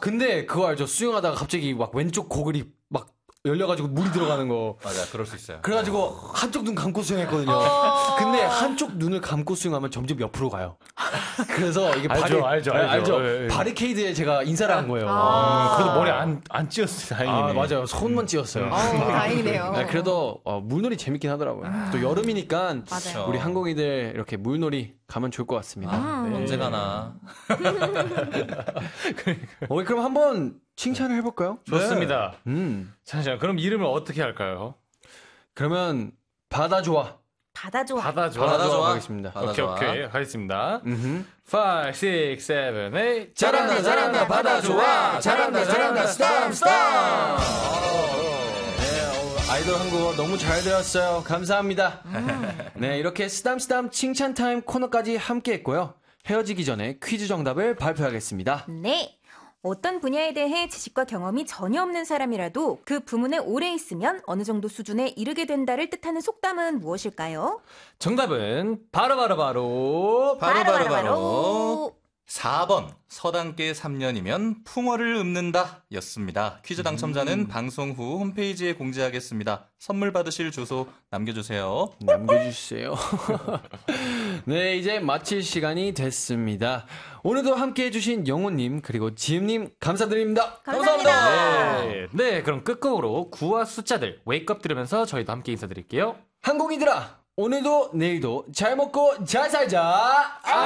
근데 그거 알죠? 수영하다가 갑자기 막 왼쪽 고글이 막 열려가지고 물이 들어가는 거. 맞아, 그럴 수 있어요. 그래가지고 한쪽 눈 감고 수영했거든요. 근데 한쪽 눈을 감고 수영하면 점점 옆으로 가요. 그래서 이게 알죠. 예, 예. 바리케이드에 제가 인사를 한 거예요. 그래도 머리 안 찧었어요, 다행이네. 맞아요. 손만 찧었어요. 다행이네요. 네, 그래도 물놀이 재밌긴 하더라고요. 또 여름이니까 맞아요. 우리 한국인들 이렇게 물놀이 가면 좋을 것 같습니다. 네. 언제 가나. 그럼 한번 칭찬을 해볼까요? 좋습니다. 네. 잠시만, 그럼 이름을 어떻게 할까요? 그러면 바다 좋아. 바다 좋아. 바다 좋아. 바다 좋아. 하겠습니다. 바다 좋아. 오케이. 하겠습니다. 5, 6, 7, 8. 잘한다 바다 좋아. 잘한다 스탑. 아이돌 한국어 너무 잘 되었어요. 감사합니다. 네, 이렇게 쓰담쓰담 칭찬 타임 코너까지 함께 했고요. 헤어지기 전에 퀴즈 정답을 발표하겠습니다. 네. 어떤 분야에 대해 지식과 경험이 전혀 없는 사람이라도 그 부문에 오래 있으면 어느 정도 수준에 이르게 된다를 뜻하는 속담은 무엇일까요? 정답은 바로 4번 서당계 3년이면 풍어를 읊는다 였습니다. 퀴즈 당첨자는 방송 후 홈페이지에 공지하겠습니다. 선물 받으실 주소 남겨주세요. 남겨주세요. 네, 이제 마칠 시간이 됐습니다. 오늘도 함께 해주신 영호님 그리고 지음님 감사드립니다. 감사합니다. 네, 그럼 끝곡으로 구와 숫자들 웨이크업 들으면서 저희도 함께 인사드릴게요. 한국인들아, 오늘도 내일도 잘 먹고 잘 살자.